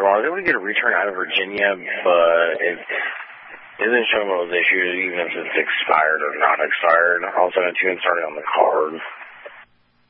after a while. I was able to get a return out of Virginia, but it isn't showing what was issued, even if it's expired or not expired. Also, I tuned started on the card.